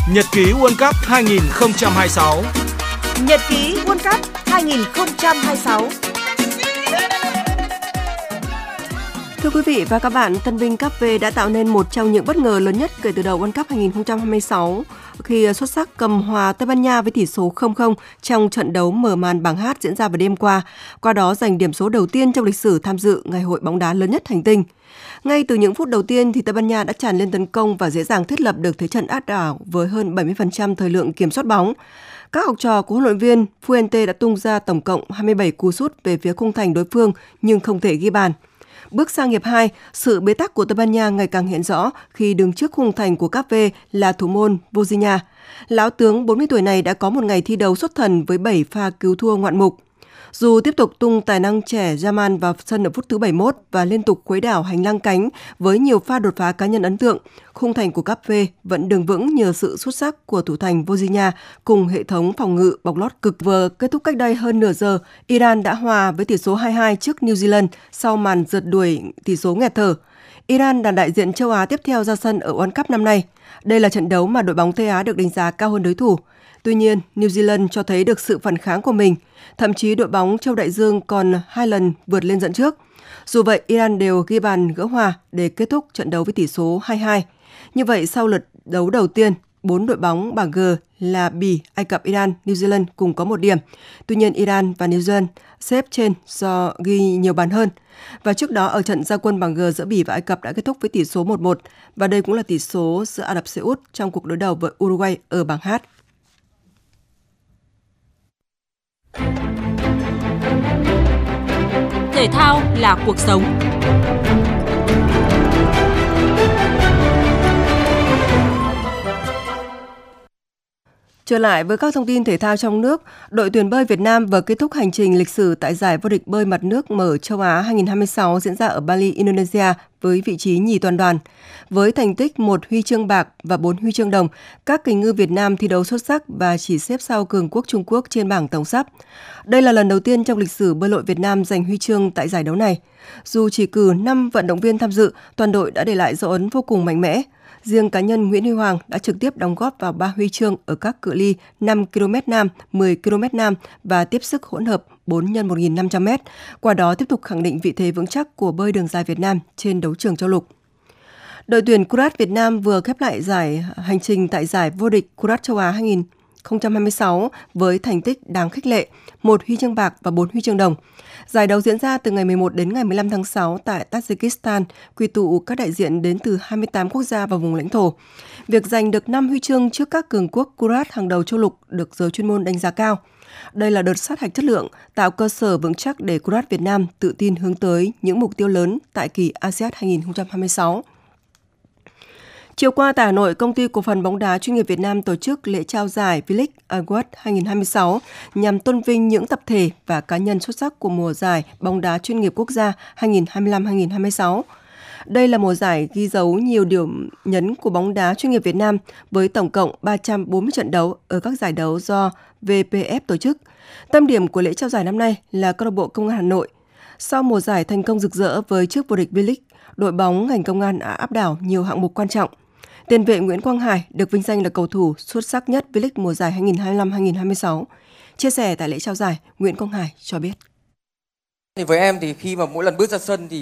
Nhật ký World Cup 2026. Nhật ký World Cup 2026. Thưa quý vị và các bạn, Tân Binh Cup V đã tạo nên một trong những bất ngờ lớn nhất kể từ đầu World Cup 2026 khi xuất sắc cầm hòa Tây Ban Nha với tỷ số 0-0 trong trận đấu mở màn bảng H diễn ra vào đêm qua đó giành điểm số đầu tiên trong lịch sử tham dự ngày hội bóng đá lớn nhất hành tinh. Ngay từ những phút đầu tiên thì Tây Ban Nha đã tràn lên tấn công và dễ dàng thiết lập được thế trận áp đảo với hơn 70% thời lượng kiểm soát bóng. Các học trò của huấn luyện viên Fuente đã tung ra tổng cộng 27 cú sút về phía khung thành đối phương nhưng không thể ghi bàn. Bước sang hiệp 2, sự bế tắc của Tây Ban Nha ngày càng hiện rõ khi đứng trước khung thành của Cup V là thủ môn Vozinha. Lão tướng 40 tuổi này đã có một ngày thi đấu xuất thần với 7 pha cứu thua ngoạn mục. Dù tiếp tục tung tài năng trẻ Yamal vào sân ở phút thứ 71 và liên tục khuấy đảo hành lang cánh với nhiều pha đột phá cá nhân ấn tượng, khung thành của Cup V vẫn đứng vững nhờ sự xuất sắc của thủ thành Vozinha cùng hệ thống phòng ngự bọc lót cực. Vừa kết thúc cách đây hơn nửa giờ, Iran đã hòa với tỷ số 2-2 trước New Zealand sau màn rượt đuổi tỷ số nghẹt thở. Iran là đại diện châu Á tiếp theo ra sân ở World Cup năm nay. Đây là trận đấu mà đội bóng Tây Á được đánh giá cao hơn đối thủ. Tuy nhiên, New Zealand cho thấy được sự phản kháng của mình. Thậm chí đội bóng châu Đại Dương còn 2 lần vượt lên dẫn trước. Dù vậy, Iran đều ghi bàn gỡ hòa để kết thúc trận đấu với tỷ số 2-2. Như vậy, sau lượt đấu đầu tiên, 4 đội bóng bảng G là Bỉ, Ai Cập, Iran, New Zealand cùng có 1 điểm. Tuy nhiên, Iran và New Zealand xếp trên do ghi nhiều bàn hơn. Và trước đó, ở trận ra quân bảng G giữa Bỉ và Ai Cập đã kết thúc với tỷ số 1-1. Và đây cũng là tỷ số giữa Ả Rập Xê Út trong cuộc đối đầu với Uruguay ở bảng H. Thể thao là cuộc sống. Trở lại với các thông tin thể thao trong nước, đội tuyển bơi Việt Nam vừa kết thúc hành trình lịch sử tại giải vô địch bơi mặt nước mở châu Á 2026 diễn ra ở Bali, Indonesia với vị trí nhì toàn đoàn. Với thành tích 1 huy chương bạc và 4 huy chương đồng, các kình ngư Việt Nam thi đấu xuất sắc và chỉ xếp sau cường quốc Trung Quốc trên bảng tổng sắp. Đây là lần đầu tiên trong lịch sử bơi lội Việt Nam giành huy chương tại giải đấu này. Dù chỉ cử 5 vận động viên tham dự, toàn đội đã để lại dấu ấn vô cùng mạnh mẽ. Riêng cá nhân Nguyễn Huy Hoàng đã trực tiếp đóng góp vào 3 huy chương ở các cự ly 5 km nam, 10 km nam và tiếp sức hỗn hợp 4 x 1.500 m. Qua đó tiếp tục khẳng định vị thế vững chắc của bơi đường dài Việt Nam trên đấu trường châu lục. Đội tuyển Kurat Việt Nam vừa khép lại hành trình tại giải vô địch Kurat châu Á 2026 với thành tích đáng khích lệ, 1 huy chương bạc và 4 huy chương đồng. Giải đấu diễn ra từ ngày 11 đến ngày 15 tháng 6 tại Tajikistan, quy tụ các đại diện đến từ 28 quốc gia và vùng lãnh thổ. Việc giành được 5 huy chương trước các cường quốc Kurat hàng đầu châu lục được giới chuyên môn đánh giá cao. Đây là đợt sát hạch chất lượng, tạo cơ sở vững chắc để Kurat Việt Nam tự tin hướng tới những mục tiêu lớn tại kỳ ASEAN 2026. Chiều qua tại Hà Nội, Công ty Cổ phần bóng đá chuyên nghiệp Việt Nam tổ chức lễ trao giải V-League Award 2026 nhằm tôn vinh những tập thể và cá nhân xuất sắc của mùa giải bóng đá chuyên nghiệp quốc gia 2025-2026. Đây là mùa giải ghi dấu nhiều điểm nhấn của bóng đá chuyên nghiệp Việt Nam với tổng cộng 340 trận đấu ở các giải đấu do VPF tổ chức. Tâm điểm của lễ trao giải năm nay là câu lạc bộ Công an Hà Nội. Sau mùa giải thành công rực rỡ với chức vô địch V-League, đội bóng ngành công an đã áp đảo nhiều hạng mục quan trọng. Tiền vệ Nguyễn Quang Hải được vinh danh là cầu thủ xuất sắc nhất V-League mùa giải 2025-2026. Chia sẻ tại lễ trao giải, Nguyễn Quang Hải cho biết. Với em thì khi mà mỗi lần bước ra sân thì